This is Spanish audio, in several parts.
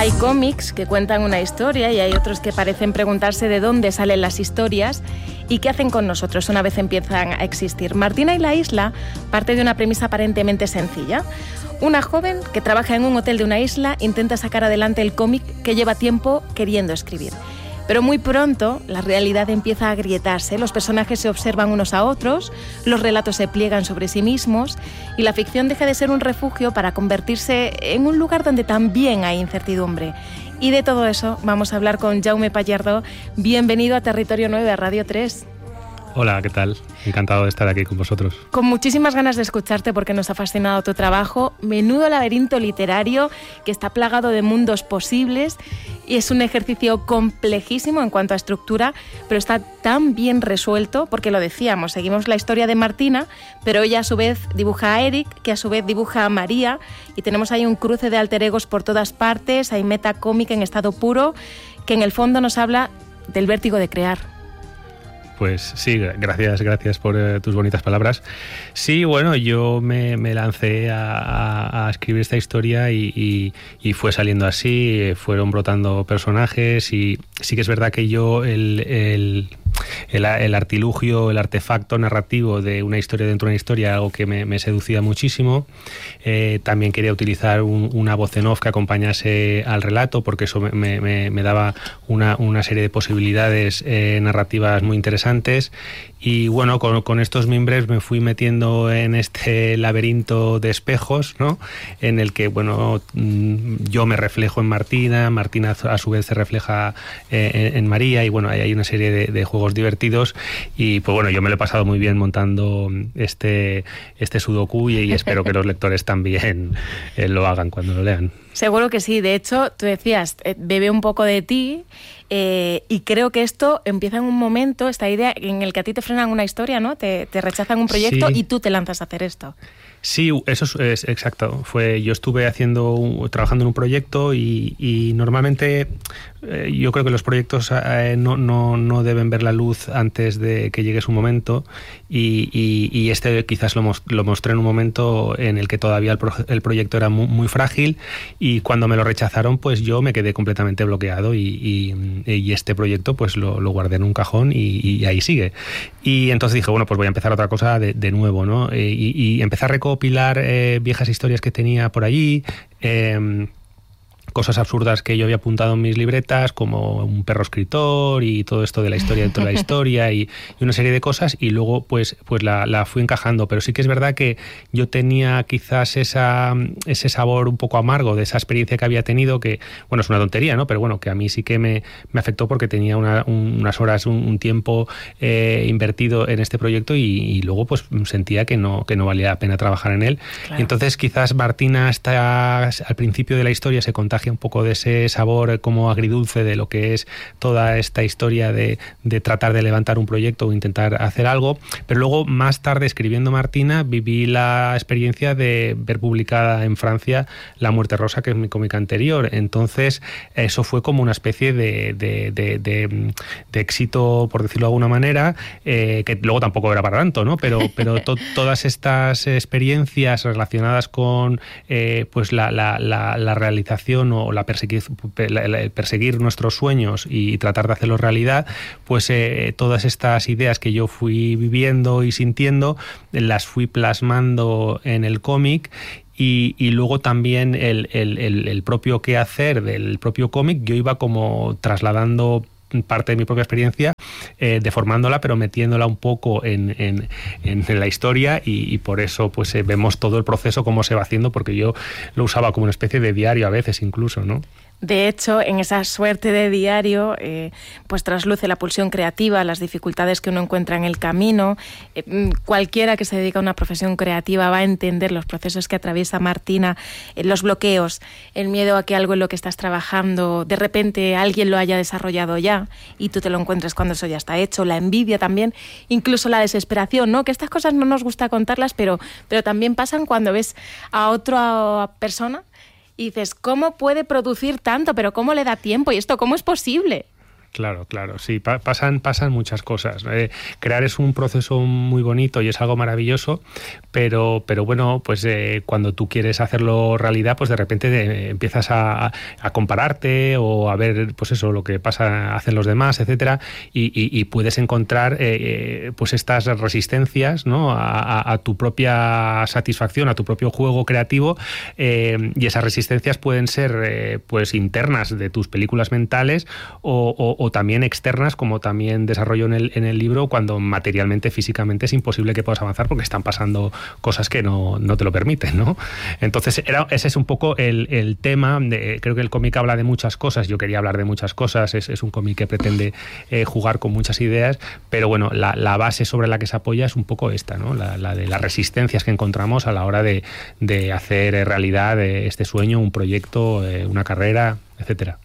Hay cómics que cuentan una historia y hay otros que parecen preguntarse de dónde salen las historias y qué hacen con nosotros una vez empiezan a existir. Martina y la isla parte de una premisa aparentemente sencilla. Una joven que trabaja en un hotel de una isla intenta sacar adelante el cómic que lleva tiempo queriendo escribir. Pero muy pronto la realidad empieza a agrietarse, los personajes se observan unos a otros, los relatos se pliegan sobre sí mismos y la ficción deja de ser un refugio para convertirse en un lugar donde también hay incertidumbre. Y de todo eso vamos a hablar con Jaume Pallardó. Bienvenido a Territorio 9, a Radio 3. Hola, ¿qué tal? Encantado de estar aquí con vosotros. Con muchísimas ganas de escucharte porque nos ha fascinado tu trabajo. Menudo laberinto literario que está plagado de mundos posibles y es un ejercicio complejísimo en cuanto a estructura, pero está tan bien resuelto porque lo decíamos, seguimos la historia de Martina, pero ella a su vez dibuja a Eric, que a su vez dibuja a María y tenemos ahí un cruce de alter egos por todas partes, hay metacómica en estado puro que en el fondo nos habla del vértigo de crear. Pues sí, gracias por tus bonitas palabras. Sí, bueno, yo me lancé a escribir esta historia y fue saliendo así, fueron brotando personajes y sí que es verdad que yo el artilugio, el artefacto narrativo de una historia dentro de una historia, algo que me seducía muchísimo. También quería utilizar una voz en off que acompañase al relato porque eso me daba una serie de posibilidades narrativas muy interesantes. Y bueno, con estos mimbres me fui metiendo en este laberinto de espejos, ¿no? En el que, bueno, yo me reflejo en Martina a su vez se refleja en María y bueno, hay una serie de juegos divertidos y pues bueno, yo me lo he pasado muy bien montando este sudoku y espero que los lectores también lo hagan cuando lo lean. Seguro que sí. De hecho, tú decías, bebe un poco de ti y creo que esto empieza en un momento, esta idea en el que a ti te frenan una historia, ¿no? Te rechazan un proyecto y tú te lanzas a hacer esto. Sí, eso es exacto. Yo estuve trabajando en un proyecto y normalmente yo creo que los proyectos no deben ver la luz antes de que llegue su momento y este quizás lo mostré en un momento en el que todavía el proyecto era muy, muy frágil y cuando me lo rechazaron pues yo me quedé completamente bloqueado y este proyecto pues lo guardé en un cajón y ahí sigue. Y entonces dije, bueno, pues voy a empezar otra cosa de nuevo, ¿no? Y empecé a recopilar viejas historias que tenía por allí, cosas absurdas que yo había apuntado en mis libretas, como un perro escritor y todo esto de la historia dentro de la historia y una serie de cosas, y luego pues la fui encajando. Pero sí que es verdad que yo tenía quizás ese sabor un poco amargo de esa experiencia que había tenido, que, bueno, es una tontería, ¿no? Pero bueno, que a mí sí que me afectó porque tenía unas horas, un tiempo invertido en este proyecto y luego pues sentía que no valía la pena trabajar en él. Claro. Y entonces quizás Martina hasta al principio de la historia se contagia un poco de ese sabor como agridulce de lo que es toda esta historia de tratar de levantar un proyecto o intentar hacer algo, pero luego más tarde escribiendo Martina viví la experiencia de ver publicada en Francia La Muerte Rosa, que es mi cómic anterior. Entonces eso fue como una especie de éxito, por decirlo de alguna manera, que luego tampoco era para tanto, ¿no? Pero todas estas experiencias relacionadas con pues la realización o perseguir nuestros sueños y tratar de hacerlos realidad, pues todas estas ideas que yo fui viviendo y sintiendo las fui plasmando en el cómic. Y luego también el propio quehacer del propio cómic yo iba como trasladando parte de mi propia experiencia, deformándola pero metiéndola un poco en la historia y por eso pues vemos todo el proceso cómo se va haciendo, porque yo lo usaba como una especie de diario a veces incluso, ¿no? De hecho, en esa suerte de diario, pues trasluce la pulsión creativa, las dificultades que uno encuentra en el camino. Cualquiera que se dedica a una profesión creativa va a entender los procesos que atraviesa Martina, los bloqueos, el miedo a que algo en lo que estás trabajando, de repente alguien lo haya desarrollado ya y tú te lo encuentres cuando eso ya está hecho, la envidia también, incluso la desesperación, ¿no? Que estas cosas no nos gusta contarlas, pero también pasan cuando ves a otra persona y dices, ¿cómo puede producir tanto? ¿Pero cómo le da tiempo? ¿Y esto cómo es posible? Claro, sí, pasan muchas cosas. Crear es un proceso muy bonito y es algo maravilloso, pero bueno, pues cuando tú quieres hacerlo realidad, pues de repente empiezas a compararte o a ver, pues eso, lo que hacen los demás, etcétera, y puedes encontrar pues estas resistencias, ¿no? a tu propia satisfacción, a tu propio juego creativo, y esas resistencias pueden ser pues internas de tus películas mentales o también externas, como también desarrollo en el libro, cuando materialmente, físicamente es imposible que puedas avanzar porque están pasando cosas que no te lo permiten, ¿no? Entonces ese es un poco el tema. Creo que el cómic habla de muchas cosas, yo quería hablar de muchas cosas, es un cómic que pretende jugar con muchas ideas, pero bueno, la base sobre la que se apoya es un poco esta, ¿no? La de las resistencias que encontramos a la hora de hacer realidad este sueño, un proyecto, una carrera, etcétera.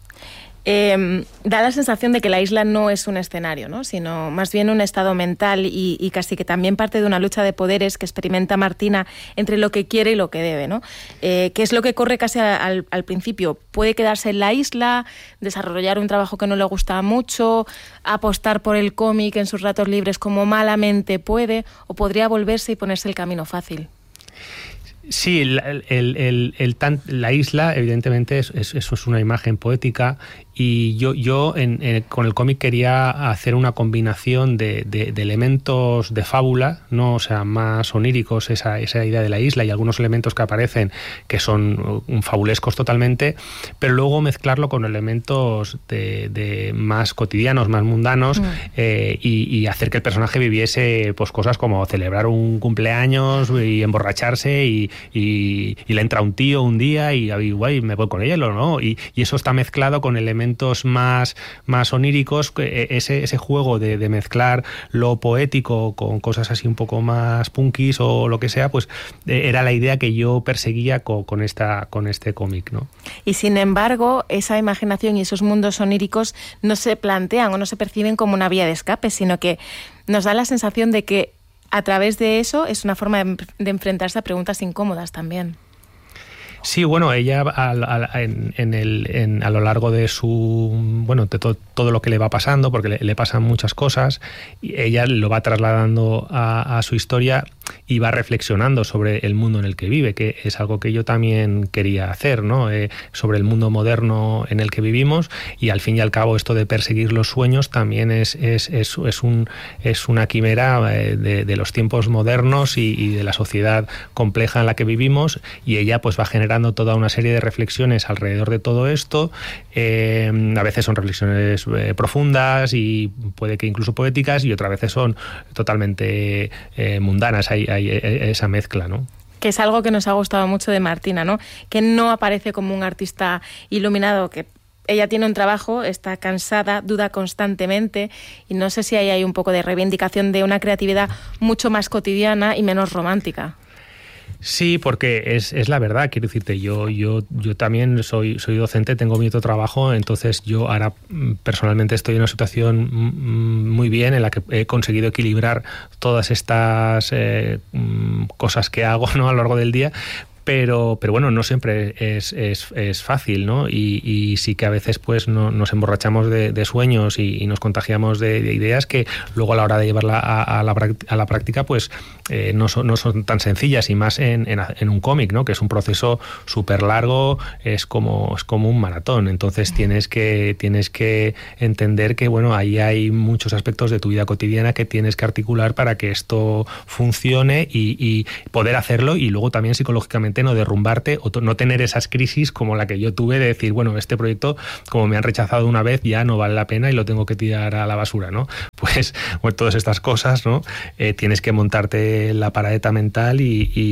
Da la sensación de que la isla no es un escenario, ¿no? Sino más bien un estado mental y casi que también parte de una lucha de poderes que experimenta Martina entre lo que quiere y lo que debe, ¿no? ¿Qué es lo que corre casi al principio? Puede quedarse en la isla, desarrollar un trabajo que no le gusta mucho, apostar por el cómic en sus ratos libres como malamente puede, o podría volverse y ponerse el camino fácil. Sí, la isla, evidentemente, eso es una imagen poética, y yo con el cómic quería hacer una combinación de elementos de fábula, ¿no? O sea, más oníricos, esa idea de la isla, y algunos elementos que aparecen que son fabulescos totalmente, pero luego mezclarlo con elementos de más cotidianos, más mundanos, y hacer que el personaje viviese pues cosas como celebrar un cumpleaños y emborracharse y le entra un tío un día y guay, me voy con ella, ¿no? Y eso está mezclado con elementos más oníricos, ese juego de mezclar lo poético con cosas así un poco más punkis o lo que sea, pues era la idea que yo perseguía con este cómic, ¿no? Y sin embargo, esa imaginación y esos mundos oníricos no se plantean o no se perciben como una vía de escape, sino que nos da la sensación de que a través de eso es una forma de enfrentarse a preguntas incómodas también. Sí, bueno, ella a lo largo de de todo lo que le va pasando, porque le pasan muchas cosas, y ella lo va trasladando a su historia y va reflexionando sobre el mundo en el que vive, que es algo que yo también quería hacer, ¿no? Sobre el mundo moderno en el que vivimos, y al fin y al cabo esto de perseguir los sueños también es una quimera de los tiempos modernos y de la sociedad compleja en la que vivimos, y ella pues va generando toda una serie de reflexiones alrededor de todo esto. A veces son reflexiones profundas y puede que incluso poéticas, y otras veces son totalmente mundanas. Hay esa mezcla, ¿no? Que es algo que nos ha gustado mucho de Martina, ¿no? Que no aparece como un artista iluminado, que ella tiene un trabajo, está cansada, duda constantemente, y no sé si ahí hay un poco de reivindicación de una creatividad mucho más cotidiana y menos romántica. Sí, porque es la verdad, quiero decirte, yo también soy docente, tengo mi otro trabajo, entonces yo ahora personalmente estoy en una situación muy bien en la que he conseguido equilibrar todas estas cosas que hago, ¿no? A lo largo del día. Pero bueno, no siempre es fácil, ¿no? Y sí que a veces pues nos emborrachamos de sueños y nos contagiamos de ideas que luego a la hora de llevarla a la práctica pues no son tan sencillas, y más en un cómic, ¿no? Que es un proceso súper largo, es como un maratón. Entonces tienes que entender que bueno, ahí hay muchos aspectos de tu vida cotidiana que tienes que articular para que esto funcione y poder hacerlo, y luego también psicológicamente no derrumbarte o no tener esas crisis como la que yo tuve de decir, bueno, este proyecto, como me han rechazado una vez, ya no vale la pena y lo tengo que tirar a la basura, ¿no? Pues todas estas cosas, ¿no? Tienes que montarte la paradeta mental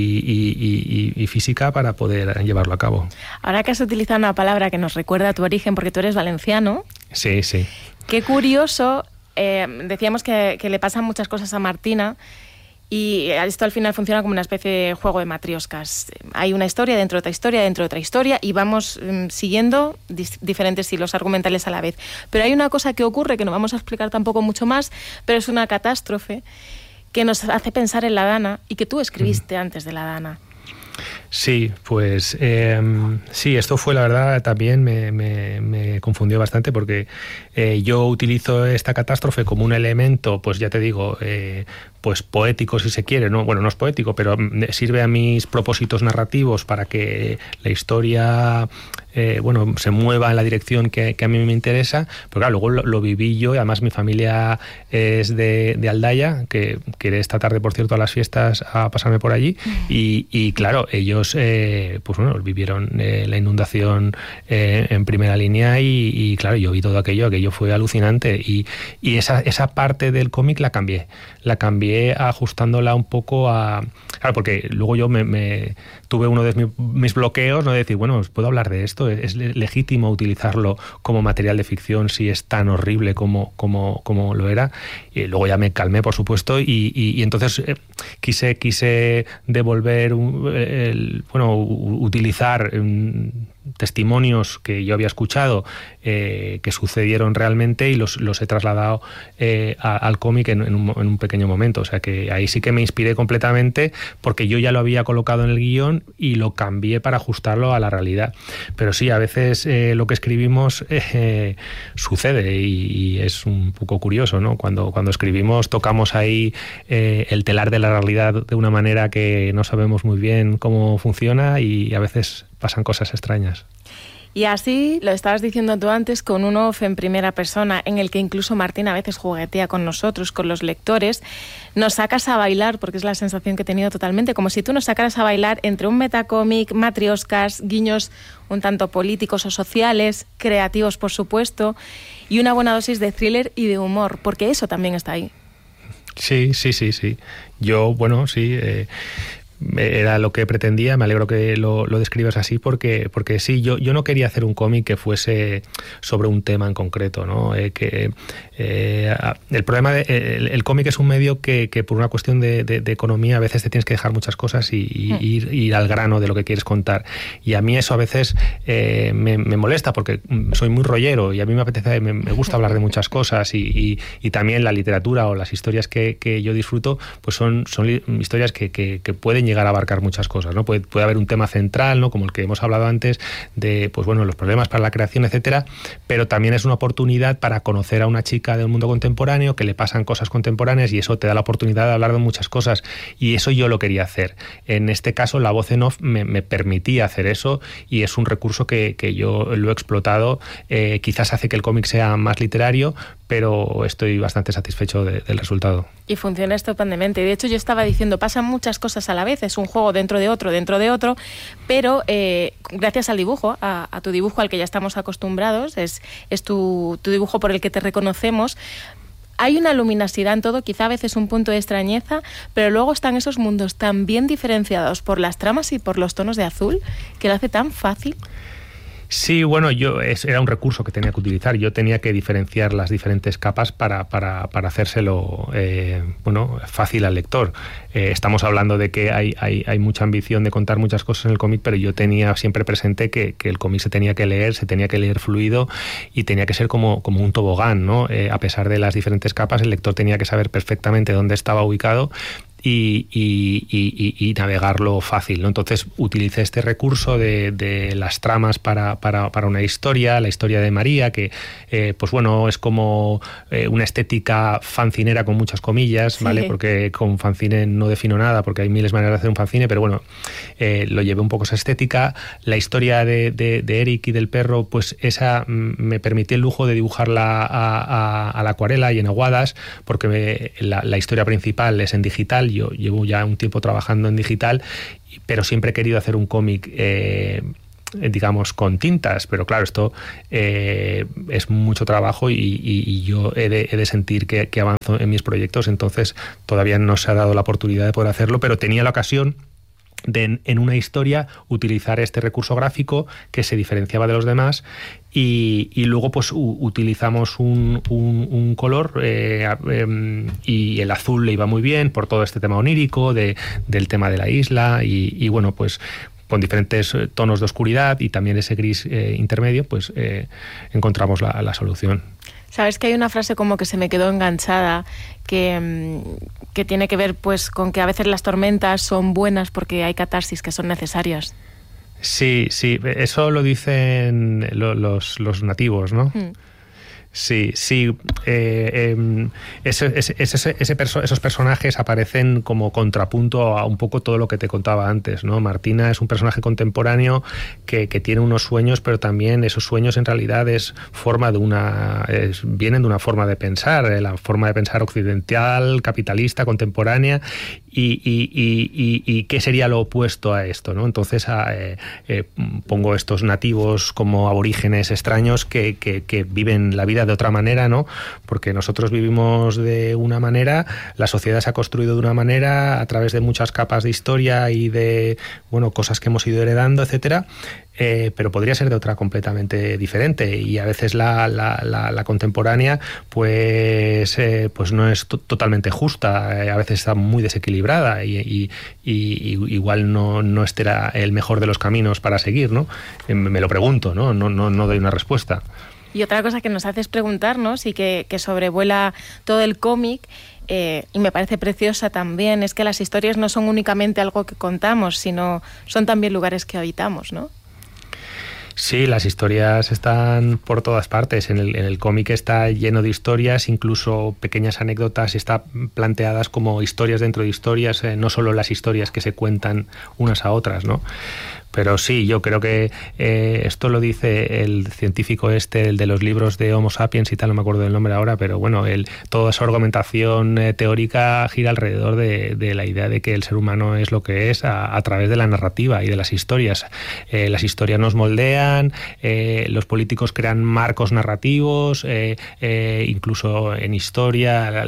y física para poder llevarlo a cabo. Ahora que has utilizado una palabra que nos recuerda a tu origen, porque tú eres valenciano. Sí. Qué curioso, decíamos que le pasan muchas cosas a Martina, y esto al final funciona como una especie de juego de matrioscas. Hay una historia dentro de otra historia, dentro de otra historia, y vamos siguiendo diferentes hilos argumentales a la vez. Pero hay una cosa que ocurre, que no vamos a explicar tampoco mucho más, pero es una catástrofe que nos hace pensar en la Dana, y que tú escribiste antes de la Dana. Sí, pues sí, esto fue, la verdad, también me confundió bastante porque yo utilizo esta catástrofe como un elemento, pues ya te digo, pues poético si se quiere, ¿no? Bueno, no es poético, pero sirve a mis propósitos narrativos para que la historia se mueva en la dirección que a mí me interesa, pero claro, luego lo viví yo, y además mi familia es de Aldaya, que iré esta tarde, por cierto, a las fiestas a pasarme por allí, y claro, ellos vivieron la inundación en primera línea, y claro, yo vi todo aquello fue alucinante, y esa parte del cómic la cambié ajustándola un poco a... Claro, porque luego yo me tuve uno de mis bloqueos, ¿no? De decir, bueno, ¿puedo hablar de esto? ¿Es legítimo utilizarlo como material de ficción si es tan horrible como lo era? Y luego ya me calmé, por supuesto, y entonces quise devolver, utilizar testimonios que yo había escuchado que sucedieron realmente, y los he trasladado al cómic en un pequeño momento. O sea que ahí sí que me inspiré completamente, porque yo ya lo había colocado en el guión y lo cambié para ajustarlo a la realidad. Pero sí, a veces lo que escribimos sucede, y es un poco curioso, ¿no? Cuando escribimos tocamos ahí el telar de la realidad de una manera que no sabemos muy bien cómo funciona, y a veces pasan cosas extrañas. Y así, lo estabas diciendo tú antes, con un off en primera persona, en el que incluso Martín a veces juguetea con nosotros, con los lectores, nos sacas a bailar, porque es la sensación que he tenido totalmente, como si tú nos sacaras a bailar entre un metacómic, matrioscas, guiños un tanto políticos o sociales, creativos por supuesto, y una buena dosis de thriller y de humor, porque eso también está ahí. Sí. Yo, era lo que pretendía. Me alegro que lo describas así, porque sí, yo no quería hacer un cómic que fuese sobre un tema en concreto, ¿no? El problema el cómic es un medio que por una cuestión de economía a veces te tienes que dejar muchas cosas y ir al grano de lo que quieres contar, y a mí eso a veces me molesta, porque soy muy rollero y a mí me gusta hablar de muchas cosas, y también la literatura o las historias que yo disfruto pues son historias que pueden llegar a abarcar muchas cosas, ¿no? Puede haber un tema central, ¿no? Como el que hemos hablado antes, de los problemas para la creación, etcétera, pero también es una oportunidad para conocer a una chica del mundo contemporáneo, que le pasan cosas contemporáneas, y eso te da la oportunidad de hablar de muchas cosas, y eso yo lo quería hacer. En este caso, la voz en off me permitía hacer eso, y es un recurso que yo lo he explotado. Quizás hace que el cómic sea más literario, pero estoy bastante satisfecho del resultado. Y funciona estupendamente. De hecho, yo estaba diciendo, pasan muchas cosas a la vez, es un juego dentro de otro, pero gracias al dibujo, a tu dibujo al que ya estamos acostumbrados, es tu dibujo por el que te reconocemos, hay una luminosidad en todo, quizá a veces un punto de extrañeza, pero luego están esos mundos tan bien diferenciados por las tramas y por los tonos de azul, que lo hace tan fácil. Sí, era un recurso que tenía que utilizar. Yo tenía que diferenciar las diferentes capas para hacérselo fácil al lector. Estamos hablando de que hay mucha ambición de contar muchas cosas en el cómic, pero yo tenía siempre presente que el cómic se tenía que leer fluido, y tenía que ser como un tobogán, ¿no? A pesar de las diferentes capas, el lector tenía que saber perfectamente dónde estaba ubicado y navegarlo fácil, ¿no? Entonces utilicé este recurso de las tramas para una historia, la historia de María, que es como una estética fancinera con muchas comillas, ¿vale? Sí. Porque con fanzine no defino nada, porque hay miles de maneras de hacer un fanzine, pero lo llevé un poco esa estética. La historia de Eric y del perro, pues esa me permití el lujo de dibujarla a la acuarela y en aguadas, porque la historia principal es en digital. Yo llevo ya un tiempo trabajando en digital, pero siempre he querido hacer un cómic con tintas, pero claro, esto es mucho trabajo, y yo he de sentir que avanzo en mis proyectos, entonces todavía no se ha dado la oportunidad de poder hacerlo, pero tenía la ocasión de, en una historia, utilizar este recurso gráfico que se diferenciaba de los demás, y luego pues utilizamos un color, y el azul le iba muy bien por todo este tema onírico del tema de la isla, y con diferentes tonos de oscuridad y también ese gris intermedio, pues encontramos la solución. Sabes que hay una frase como que se me quedó enganchada que tiene que ver pues con que a veces las tormentas son buenas porque hay catarsis que son necesarias. Sí, eso lo dicen los nativos, ¿no? Sí. Esos personajes aparecen como contrapunto a un poco todo lo que te contaba antes, ¿no? Martina es un personaje contemporáneo que tiene unos sueños, pero también esos sueños en realidad vienen de una forma de pensar, la forma de pensar occidental, capitalista, contemporánea, y qué sería lo opuesto a esto, ¿no? Entonces pongo estos nativos como aborígenes extraños que viven la vida de otra manera, ¿no? Porque nosotros vivimos de una manera, la sociedad se ha construido de una manera a través de muchas capas de historia y de, bueno, cosas que hemos ido heredando, etcétera. Pero podría ser de otra completamente diferente, y a veces la contemporánea pues no es totalmente justa, a veces está muy desequilibrada y igual no este era el mejor de los caminos para seguir, ¿no? Me lo pregunto, no doy una respuesta. Y otra cosa que nos hace es preguntarnos y que sobrevuela todo el cómic, y me parece preciosa también, es que las historias no son únicamente algo que contamos, sino son también lugares que habitamos, ¿no? Sí, las historias están por todas partes. En el cómic está lleno de historias, incluso pequeñas anécdotas, está planteadas como historias dentro de historias, no solo las historias que se cuentan unas a otras, ¿no? Pero sí, yo creo que esto lo dice el científico el de los libros de Homo sapiens y tal, no me acuerdo del nombre ahora, pero bueno, toda su argumentación teórica gira alrededor de la idea de que el ser humano es lo que es a través de la narrativa y de las historias. Las historias nos moldean, los políticos crean marcos narrativos, incluso en historia,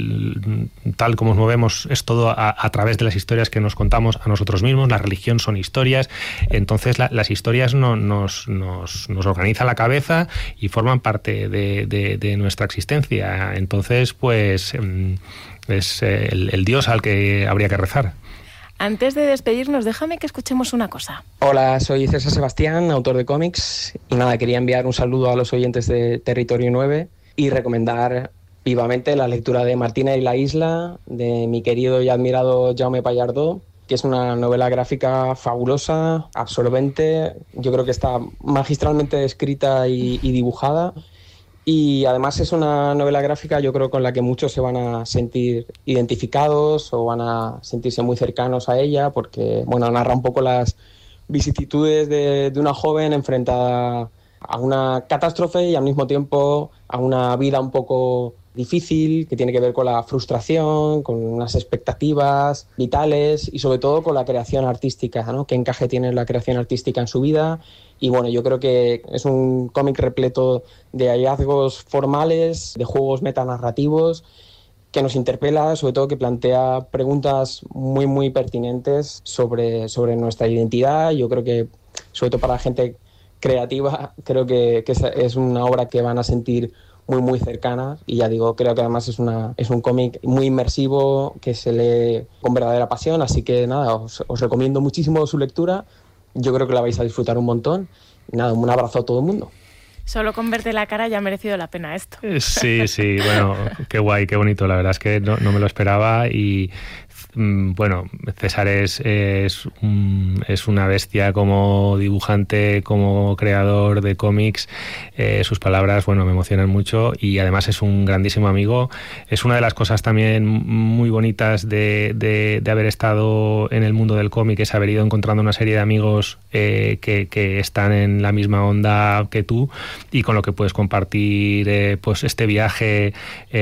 tal como nos movemos, es todo a través de las historias que nos contamos a nosotros mismos. La religión son historias. Entonces las historias nos organizan la cabeza y forman parte de nuestra existencia. Entonces, pues es el Dios al que habría que rezar. Antes de despedirnos, déjame que escuchemos una cosa. Hola, soy César Sebastián, autor de cómics, y nada, quería enviar un saludo a los oyentes de Territorio 9 y recomendar vivamente la lectura de Martina y la isla, de mi querido y admirado Jaume Pallardó, que es una novela gráfica fabulosa, absorbente. Yo creo que está magistralmente escrita y dibujada, y además es una novela gráfica, yo creo, con la que muchos se van a sentir identificados o van a sentirse muy cercanos a ella, porque bueno, narra un poco las vicisitudes de una joven enfrentada a una catástrofe y al mismo tiempo a una vida un poco difícil, que tiene que ver con la frustración, con unas expectativas vitales y sobre todo con la creación artística, ¿no? Qué encaje tiene la creación artística en su vida. Y bueno, yo creo que es un cómic repleto de hallazgos formales, de juegos metanarrativos, que nos interpela, sobre todo que plantea preguntas muy, muy pertinentes sobre nuestra identidad. Yo creo que, sobre todo para la gente creativa, creo que es una obra que van a sentir muy, muy cercana, y ya digo, creo que además es un cómic muy inmersivo, que se lee con verdadera pasión, así que nada, os recomiendo muchísimo su lectura, yo creo que la vais a disfrutar un montón, y nada, un abrazo a todo el mundo. Solo con verte la cara ya ha merecido la pena esto. Sí, bueno, qué guay, qué bonito, la verdad es que no me lo esperaba. Y bueno, César es una bestia como dibujante, como creador de cómics. Sus palabras, bueno, me emocionan mucho, y además es un grandísimo amigo. Es una de las cosas también muy bonitas de haber estado en el mundo del cómic, es haber ido encontrando una serie de amigos que están en la misma onda que tú, y con lo que puedes compartir pues este viaje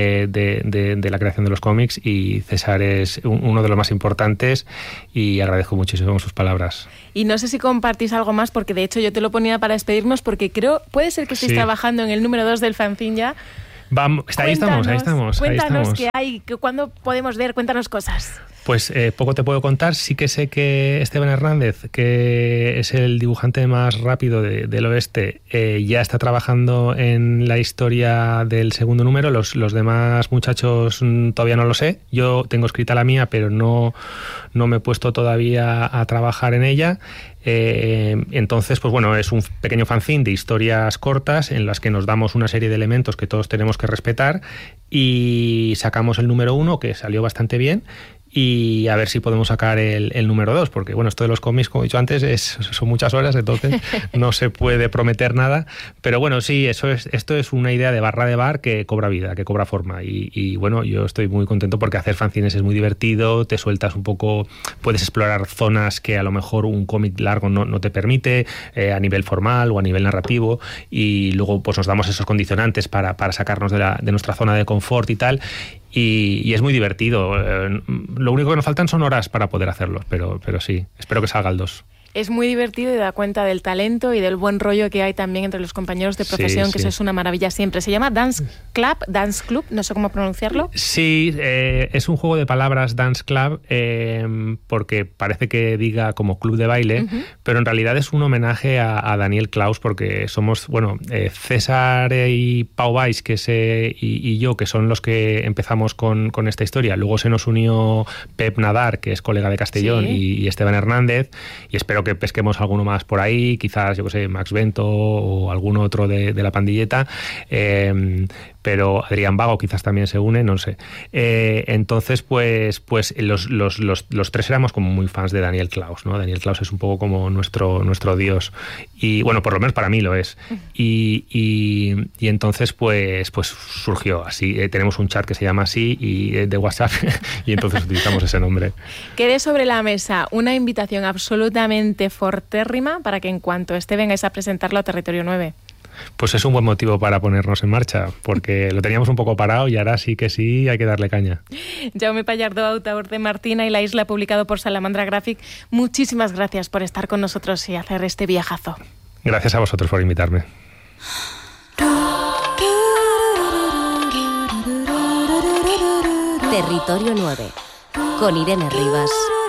de la creación de los cómics. Y César es uno de los más importantes, y agradezco muchísimo sus palabras. Y no sé si compartís algo más, porque de hecho yo te lo ponía para despedirnos, porque puede ser que estéis trabajando en el número 2 del fanzine ya. Vamos, ahí estamos. Cuéntanos qué hay, cuándo podemos ver, cuéntanos cosas. Pues poco te puedo contar. Sí que sé que Esteban Hernández, que es el dibujante más rápido del oeste, ya está trabajando en la historia del segundo número. Los demás muchachos todavía no lo sé. Yo tengo escrita la mía, pero no me he puesto todavía a trabajar en ella. Entonces, pues bueno, es un pequeño fanzine de historias cortas en las que nos damos una serie de elementos que todos tenemos que respetar y sacamos el número 1, que salió bastante bien, y a ver si podemos sacar el número 2, porque bueno, esto de los cómics, como he dicho antes, son muchas horas, entonces no se puede prometer nada, pero bueno, sí, esto es una idea de barra de bar que cobra vida, que cobra forma, y bueno, yo estoy muy contento porque hacer fanzines es muy divertido, te sueltas un poco, puedes explorar zonas que a lo mejor un cómic largo no te permite, a nivel formal o a nivel narrativo, y luego pues nos damos esos condicionantes para sacarnos de nuestra zona de confort y tal. Y es muy divertido. Lo único que nos faltan son horas para poder hacerlo, pero sí, espero que salga el 2. Es muy divertido y da cuenta del talento y del buen rollo que hay también entre los compañeros de profesión, que eso es una maravilla siempre. Se llama Dance Club, no sé cómo pronunciarlo. Sí, es un juego de palabras, Dance Club, porque parece que diga como club de baile, pero en realidad es un homenaje a Daniel Klaus, porque somos, bueno, César y Pau Valls, y yo, que son los que empezamos con esta historia. Luego se nos unió Pep Nadar, que es colega de Castellón, y Esteban Hernández, y espero que pesquemos alguno más por ahí, quizás, yo que sé, Max Bento o algún otro de la pandilleta, pero Adrián Vago quizás también se une, no sé. Entonces, pues los tres éramos como muy fans de Daniel Klaus, ¿no? Daniel Klaus es un poco como nuestro dios, y bueno, por lo menos para mí lo es. Y entonces, pues surgió así. Tenemos un chat que se llama así, y de WhatsApp, y entonces utilizamos ese nombre. Quede sobre la mesa una invitación absolutamente fortérrima para que en cuanto vengáis a presentarlo a Territorio 9. Pues es un buen motivo para ponernos en marcha, porque lo teníamos un poco parado y ahora sí que sí hay que darle caña. Jaume Pallardó, autor de Martina y la Isla, publicado por Salamandra Graphic, muchísimas gracias por estar con nosotros y hacer este viajazo. Gracias a vosotros por invitarme. Territorio 9, con Irene Rivas.